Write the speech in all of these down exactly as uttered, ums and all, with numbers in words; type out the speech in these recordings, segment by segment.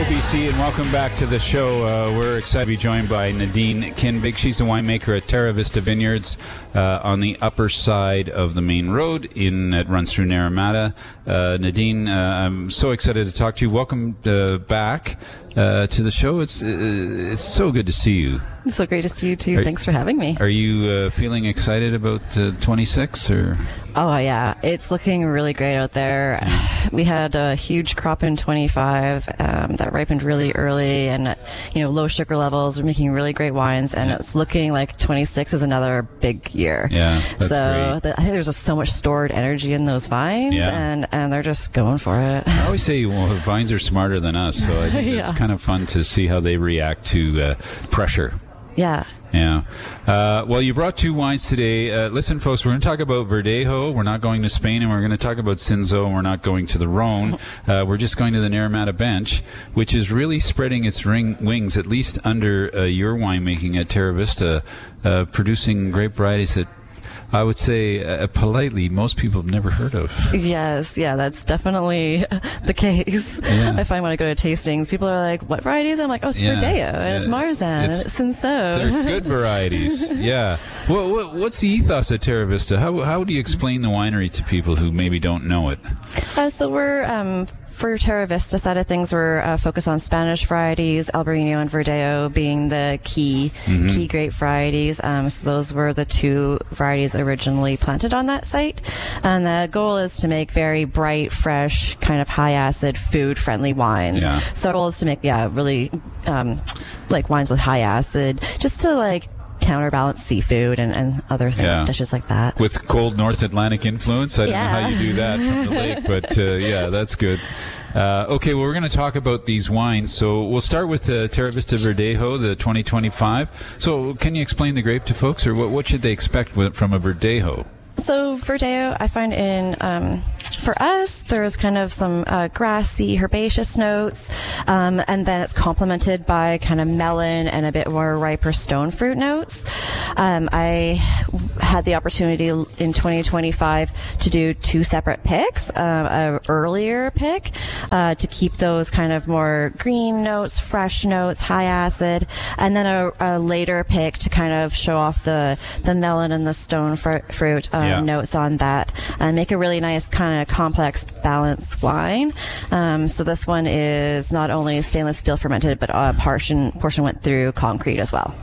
B C, and welcome back to the show. Uh, we're excited to be joined by Nadine Kinbig. She's the winemaker at Terra Vista Vineyards uh, on the upper side of the main road in that runs through Naramata. Uh, Nadine, uh, I'm so excited to talk to you. Welcome uh, back uh, to the show. It's uh, it's so good to see you. It's so great to see you too. Are, Thanks for having me. Are you uh, feeling excited about uh, twenty-six or? Oh yeah, it's looking really great out there. We had a huge crop in twenty-five um, that ripened really early, and you know, low sugar levels. We're making really great wines, and it's looking like twenty-six is another big year. Yeah, that's so great. The, I think there's just so much stored energy in those vines, Yeah. and and they're just going for it. I always say, well, vines are smarter than us, so I think Yeah. it's kind of fun to see how they react to uh, pressure. Yeah. Yeah. Uh, well, you brought two wines today. Uh, listen, folks, we're going to talk about Verdejo. We're not going to Spain, and we're going to talk about Cinsault, and we're not going to the Rhone. Uh, we're just going to the Naramata Bench, which is really spreading its ring, wings, at least under uh, your winemaking at Terra Vista, uh, producing grape varieties that I would say, uh, politely, most people have never heard of. Yes, yeah, that's definitely the case. Yeah. I find when I go to tastings, people are like, what varieties? I'm like, oh, it's Yeah. Verdeo, and Yeah. it's Marzen, It's- and it's Cinsault. They're good varieties. Yeah. Well, what, what's the ethos at Terra Vista? How, how do you explain the winery to people who maybe don't know it? Uh, so we're, um, for Terra Vista side of things, we're uh, focused on Spanish varieties, Albarino and Verdeo being the key Mm-hmm. key grape varieties. Um, so those were the two varieties originally planted on that site. And the goal is to make very bright, fresh, kind of high acid, food friendly wines. Yeah. So our goal is to make, yeah, really um, like wines with high acid, just to like counterbalance seafood and, and other things, Yeah. dishes like that. With cold North Atlantic influence? I don't know Yeah. how you do that from the lake, but uh, yeah, that's good. Uh, okay, well, we're going to talk about these wines. So we'll start with the Terra Vista Verdejo, the twenty twenty-five. So can you explain the grape to folks, or what, what should they expect with, from a Verdejo? So Verdeo, I find in, um, for us, there's kind of some uh, grassy, herbaceous notes, um, and then it's complemented by kind of melon and a bit more riper stone fruit notes. Um, I had the opportunity in twenty twenty-five to do two separate picks, uh, a earlier pick uh, to keep those kind of more green notes, fresh notes, high acid, and then a, a later pick to kind of show off the, the melon and the stone fr- fruit um, Yeah. notes on that, and make a really nice kind of complex balanced wine. Um, so this one is not only stainless steel fermented, but a portion portion went through concrete as well.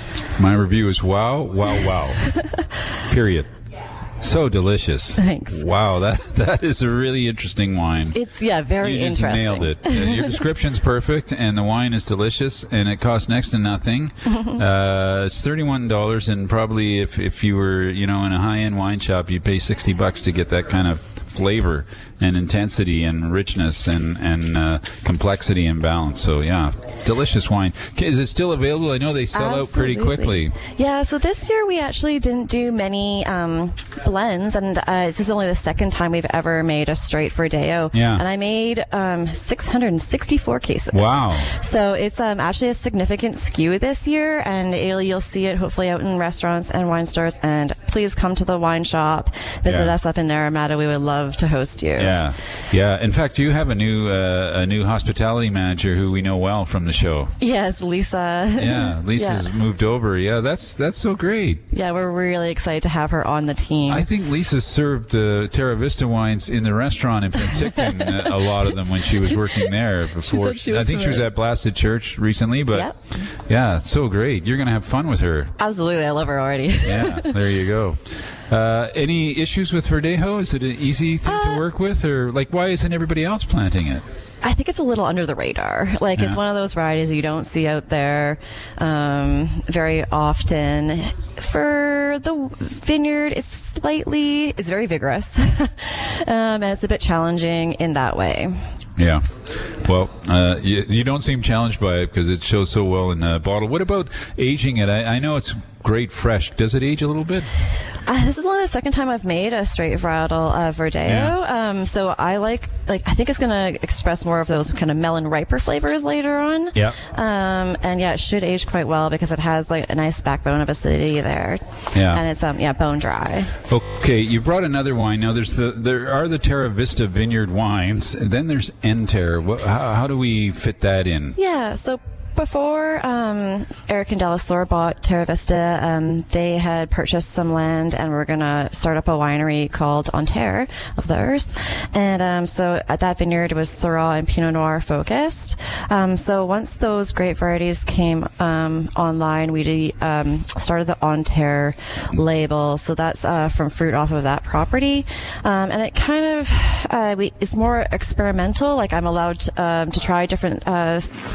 My review is wow, wow, wow. Period. So delicious. Thanks. Wow, that that is a really interesting wine. It's yeah, very You just interesting. nailed it. Uh, your description's perfect, and the wine is delicious, and it costs next to nothing. Uh, it's thirty-one dollars, and probably if, if you were, you know, in a high-end wine shop, you'd pay sixty bucks to get that kind of flavor and intensity and richness and, and uh, complexity and balance. So, yeah, delicious wine. Okay, is it still available? I know they sell out pretty Absolutely. quickly. Yeah, so this year we actually didn't do many um, blends, and uh, this is only the second time we've ever made a straight Verdeo. Yeah. And I made um, six hundred sixty-four cases. Wow. So it's um, actually a significant skew this year, and it'll, you'll see it hopefully out in restaurants and wine stores. And please come to the wine shop, visit Yeah. us up in Naramata. We would love to host you. Yeah, yeah. In fact, you have a new uh, a new hospitality manager who we know well from the show. Yes, Lisa. Yeah, Lisa's Yeah. moved over. Yeah, that's that's so great. Yeah, we're really excited to have her on the team. I think Lisa served uh, Terra Vista wines in the restaurant in Penticton, uh, a lot of them when she was working there before. said she was I think she was familiar. at Blasted Church recently, but Yep. yeah, it's so great. You're going to have fun with her. Absolutely, I love her already. Yeah, there you go. Uh, any issues with Verdejo? Is it an easy thing Uh, to work with, or like why isn't everybody else planting it? I think it's a little under the radar. Like Yeah. it's one of those varieties you don't see out there um, very often. For the vineyard, it's slightly, it's very vigorous, um, and it's a bit challenging in that way. Yeah. Well, uh, you, you don't seem challenged by it because it shows so well in the bottle. What about aging it? I, I know it's great fresh. Does it age a little bit? Uh, this is only the second time I've made a straight varietal uh, Verdeo. Yeah. Um, so I like, like I think it's going to express more of those kind of melon riper flavors later on. Yeah. Um, and yeah, it should age quite well because it has like a nice backbone of acidity there. Yeah. And it's um yeah bone dry. Okay, you brought another wine. Now there's the there are the Terra Vista Vineyard wines, and then there's Enter. What, how, how do we fit that in? Yeah. So. Before um, Eric and Dallas Lore bought Terra Vista, um, they had purchased some land and were going to start up a winery called En Terre of the Earth. And um, so at that vineyard, it was Syrah and Pinot Noir focused. Um, so once those grape varieties came um, online, we um, started the En Terre label. So that's uh, from fruit off of that property. Um, and it kind of uh, we, is more experimental. Like I'm allowed to, um, to try different uh,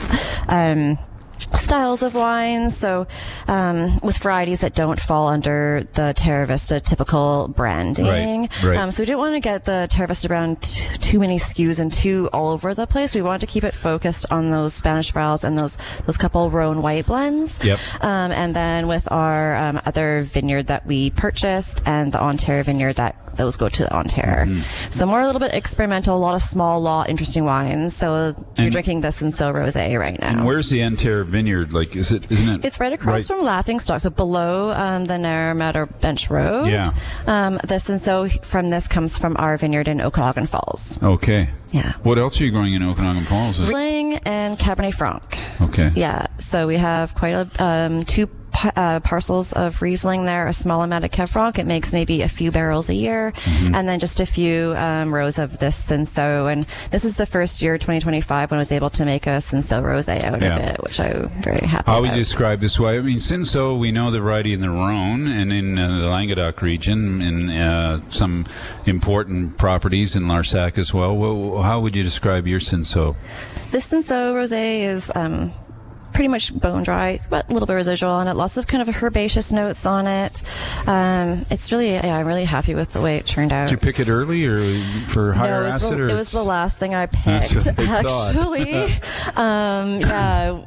um, styles of wines, so um, with varieties that don't fall under the Terra Vista typical branding. Right, right. Um, so we didn't want to get the Terra Vista brand t- too many S K Us and too all over the place. We wanted to keep it focused on those Spanish varietals and those those couple Rhone white blends. Yep. Um, and then with our um, other vineyard that we purchased and the En Terre vineyard, that those go to the En Terre. Mm-hmm. So more a little bit experimental, a lot of small lot, interesting wines. So you're and, drinking the Cinsault Rosé right now. And where's the En Terre vineyard? Like, is it? Isn't it? It's right across right? from Laughingstock, so below um, the Narrometa Bench Road. Yeah. Um, this and so from this comes from our vineyard in Okanagan Falls. Okay. Yeah. What else are you growing in Okanagan Falls? Riesling and Cabernet Franc. Okay. Yeah. So we have quite a um, two. Uh, parcels of Riesling there, a small amount of Cab Franc. It makes maybe a few barrels a year, mm-hmm. and then just a few um, rows of this Cinsault. And this is the first year, twenty twenty-five, when I was able to make a Cinsault Rosé out yeah. of it, which I'm very happy How about. would you describe this wine? I mean, Cinsault, we know the variety in the Rhone and in uh, the Languedoc region, and uh, some important properties in Larsac as well. well. How would you describe your Cinsault? This Cinsault Rosé is um, pretty much bone dry, but a little bit residual on it. Lots of kind of herbaceous notes on it. Um, it's really, yeah, I'm really happy with the way it turned out. Did you pick it early or for higher no, it acid? The, or it was the last thing I picked, actually. um, yeah,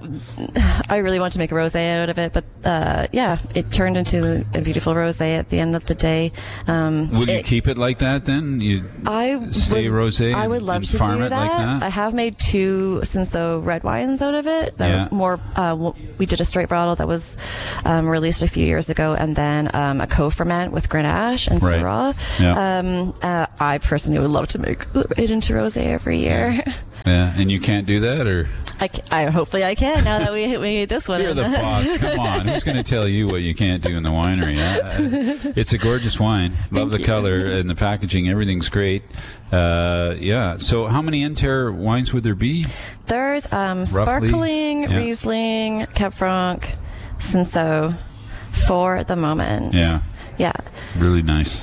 I really wanted to make a rosé out of it, but uh, yeah, it turned into a beautiful rosé at the end of the day. Um, Will it, you keep it like that then? You I stay would, rosé. I would and, love and to farm do it that. like that. I have made two Cinsault red wines out of it. That yeah. were more. Uh, we did a straight varietal that was um, released a few years ago, and then um, a co-ferment with Grenache and right. Syrah. Yeah. Um, uh, I personally would love to make it into rosé every year. Yeah. Yeah, and you can't do that, or I, can, I hopefully I can now that we we made this one. You're the boss. Come on, who's going to tell you what you can't do in the winery? Uh, it's a gorgeous wine. Love Thank the you. color and the packaging. Everything's great. Uh, yeah. So, how many En Terre wines would there be? There's um, Roughly? sparkling, Yeah. Riesling, Cab Franc, Cinsault for the moment. Yeah. Yeah. Really nice.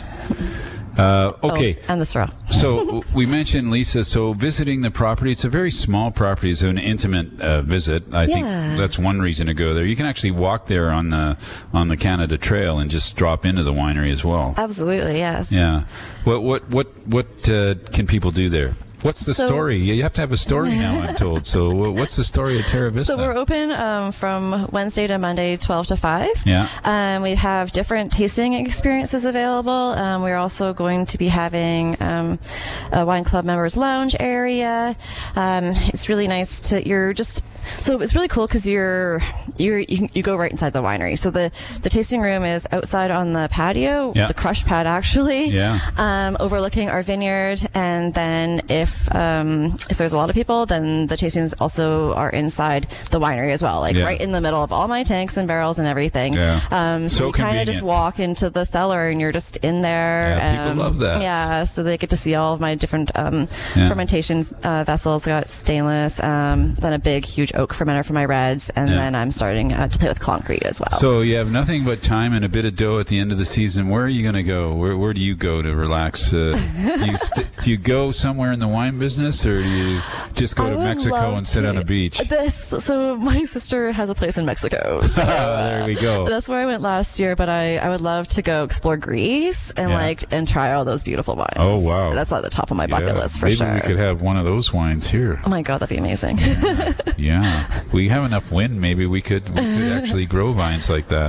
Uh, okay. Oh, and the Syrah. So we mentioned, Lisa, so visiting the property, it's a very small property. It's an intimate uh, visit. I Yeah. think that's one reason to go there. You can actually walk there on the on the Canada Trail and just drop into the winery as well. Absolutely, yes. Yeah. What what what what uh, can people do there? What's the So- story? You have to have a story now, I'm told. So wh- what's the story of Terra Vista? So we're open um, from Wednesday to Monday, twelve to five. Yeah. Um, we have different tasting experiences available. Um, we're also going to be having um, a wine club members lounge area. Um, it's really nice to, you're just, so it's really cool because you're, you're, you, you go right inside the winery. So the, the tasting room is outside on the patio, Yeah. the crush pad actually, Yeah. um, overlooking our vineyard. And then if, um, if there's a lot of people, then the tastings also are inside the winery as well, like Yeah. right in the middle of all my tanks and barrels and everything. Yeah. Um, so, So you kind of convenient. just walk into the cellar and you're just in there. Yeah, people um, love that. Yeah, so they get to see all of my different um, Yeah. fermentation uh, vessels. I got stainless, um, then a big, huge oak fermenter for my reds, and Yeah. then I'm starting uh, to play with concrete as well. So you have nothing but time and a bit of dough at the end of the season. Where are you going to go? Where Where do you go to relax? Uh, do, you st- do you go somewhere in the wine business, or do you just go I to would Mexico love and sit to- on a beach? This, so my sister has a place in Mexico. So, There we go. That's where I went last year, but I, I would love to go explore Greece and Yeah. like and try all those beautiful wines. Oh, wow. That's at the top of my bucket Yeah, list for maybe sure. we could have one of those wines here. Oh my god, that'd be amazing. Yeah, we have enough wind. Maybe we could we could actually grow vines like that.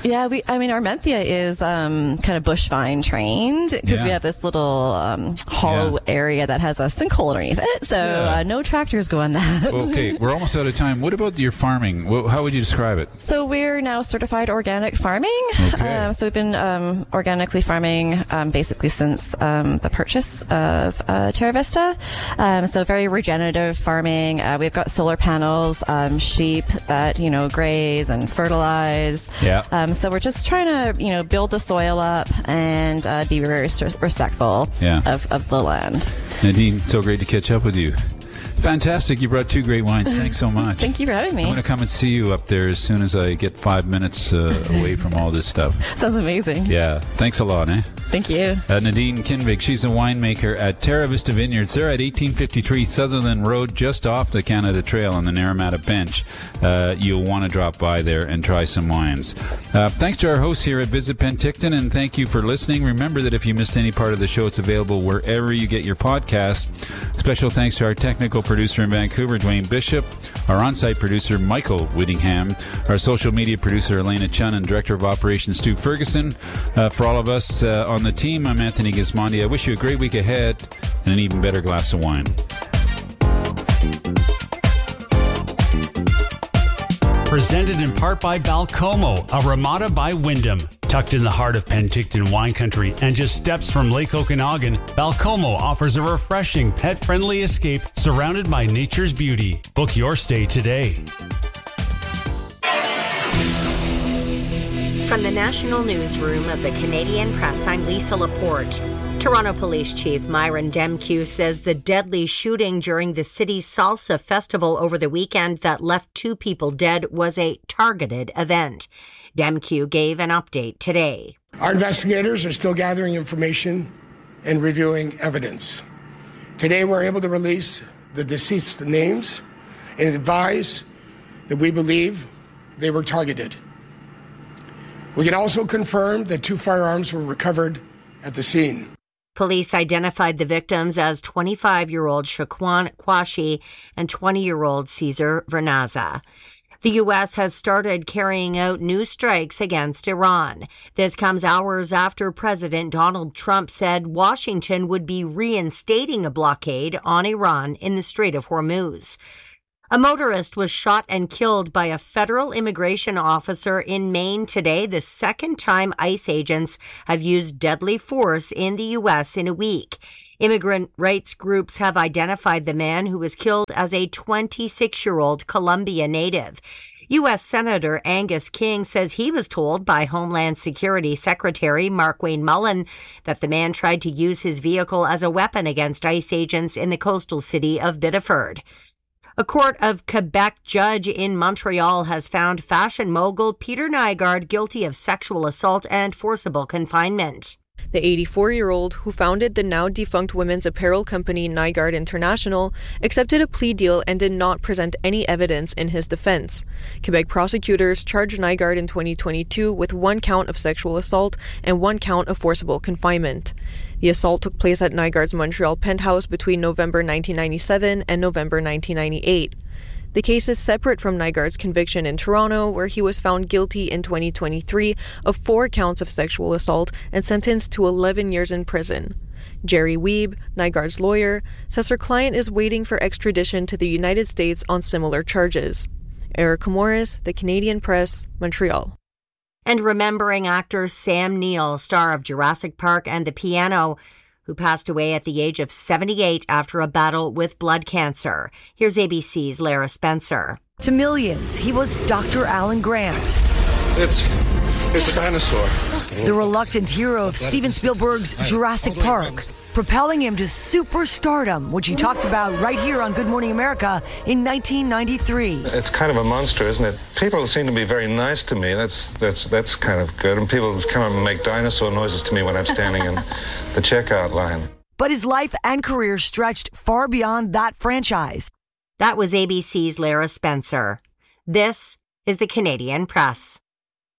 Yeah, we. I mean, our Menthia is um, kind of bush vine trained because Yeah. we have this little um, hollow Yeah. area that has a sinkhole underneath it. So Yeah. uh, no tractors go on that. Okay, we're almost out of time. What about your farming? Wh- How would you describe it? So we're now certified organic farming. Okay. Uh, so we've been um, organically farming um, basically since um, the purchase of uh, Terra Vista. Um, so very regenerative farming. Uh, we've got solar panels, um, sheep that you know graze and fertilize. Yeah. Um, so we're just trying to you know build the soil up and uh, be very res- respectful Yeah. of, of the land. Nadine, so great to catch up with you. Fantastic. You brought two great wines. Thanks so much. Thank you for having me. I'm going to come and see you up there as soon as I get five minutes uh, away from all this stuff. Sounds amazing. Yeah. Thanks a lot, eh? Thank you. Uh, Nadine Kinvig, she's a winemaker at Terra Vista Vineyards. They're at eighteen fifty-three Sutherland Road, just off the Canada Trail on the Naramata Bench. Uh, you'll want to drop by there and try some wines. Uh, thanks to our hosts here at Visit Penticton, and thank you for listening. Remember that if you missed any part of the show, it's available wherever you get your podcast. Special thanks to our technical producer in Vancouver, Dwayne Bishop, our on-site producer, Michael Whittingham, our social media producer, Elena Chun, and Director of Operations, Stu Ferguson. Uh, for all of us uh, on the team, I'm Anthony Gismondi. I wish you a great week ahead and an even better glass of wine. Presented in part by Balcomo, a Ramada by Wyndham. Tucked in the heart of Penticton wine country and just steps from Lake Okanagan, Balcomo offers a refreshing, pet-friendly escape surrounded by nature's beauty. Book your stay today. From the National Newsroom of the Canadian Press, I'm Lisa Laporte. Toronto Police Chief Myron Demkiw says the deadly shooting during the city's Salsa Festival over the weekend that left two people dead was a targeted event. Demkiw gave an update today. Our investigators are still gathering information and reviewing evidence. Today we're able to release the deceased names and advise that we believe they were targeted. We can also confirm that two firearms were recovered at the scene. Police identified the victims as twenty-five-year-old Shaquan Kwashi and twenty-year-old Cesar Vernaza. The U S has started carrying out new strikes against Iran. This comes hours after President Donald Trump said Washington would be reinstating a blockade on Iran in the Strait of Hormuz. A motorist was shot and killed by a federal immigration officer in Maine today, the second time ICE agents have used deadly force in the U S in a week. Immigrant rights groups have identified the man who was killed as a twenty-six-year-old Colombia native. U S Senator Angus King says he was told by Homeland Security Secretary Markwayne Mullin that the man tried to use his vehicle as a weapon against ICE agents in the coastal city of Biddeford. A court of Quebec judge in Montreal has found fashion mogul Peter Nygard guilty of sexual assault and forcible confinement. The eighty-four-year-old, who founded the now-defunct women's apparel company Nygard International, accepted a plea deal and did not present any evidence in his defense. Quebec prosecutors charged Nygard in twenty twenty-two with one count of sexual assault and one count of forcible confinement. The assault took place at Nygard's Montreal penthouse between November nineteen ninety-seven and November nineteen ninety-eight. The case is separate from Nygard's conviction in Toronto, where he was found guilty in twenty twenty-three of four counts of sexual assault and sentenced to eleven years in prison. Jerry Wiebe, Nygard's lawyer, says her client is waiting for extradition to the United States on similar charges. Erica Morris, The Canadian Press, Montreal. And remembering actor Sam Neill, star of Jurassic Park and The Piano, who passed away at the age of seventy-eight after a battle with blood cancer. Here's A B C's Lara Spencer. To millions, he was Doctor Alan Grant. It's, it's a dinosaur. The reluctant hero of Steven Spielberg's Jurassic Park, propelling him to superstardom, which he talked about right here on Good Morning America in nineteen ninety-three. It's kind of a monster, isn't it? People seem to be very nice to me. That's that's that's kind of good. And people come up and make dinosaur noises to me when I'm standing in the checkout line. But his life and career stretched far beyond that franchise. That was A B C's Lara Spencer. This is the Canadian Press.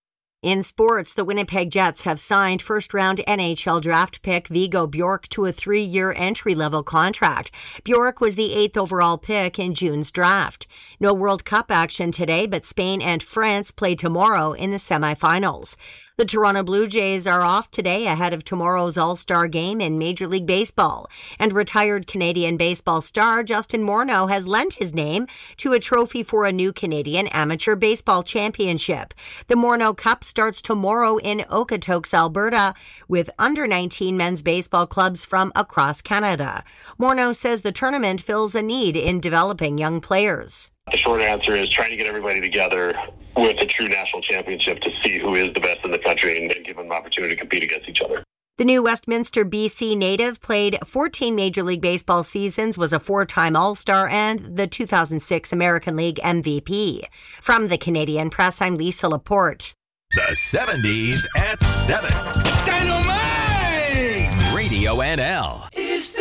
In sports, the Winnipeg Jets have signed first-round N H L draft pick Viggo Bjork to a three-year entry-level contract. Bjork was the eighth overall pick in June's draft. No World Cup action today, but Spain and France play tomorrow in the semifinals. The Toronto Blue Jays are off today ahead of tomorrow's All-Star game in Major League Baseball. And retired Canadian baseball star Justin Morneau has lent his name to a trophy for a new Canadian Amateur Baseball Championship. The Morneau Cup starts tomorrow in Okotoks, Alberta, with under nineteen men's baseball clubs from across Canada. Morneau says the tournament fills a need in developing young players. The short answer is trying to get everybody together with a true national championship to see who is the best in the country and, and give them an opportunity to compete against each other. The new Westminster, B C native played fourteen Major League Baseball seasons, was a four-time All-Star, and the two thousand six American League M V P. From the Canadian Press, I'm Lisa Laporte. The seventies at seven. Dynamite! Radio N L.